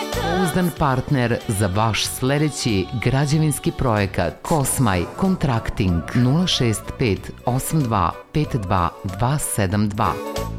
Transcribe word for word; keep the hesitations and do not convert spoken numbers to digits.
Pouzdan partner za vaš sledeći građevinski projekat. Kosmaj Contracting nula šest pet osam dva pet dva dva sedam dva.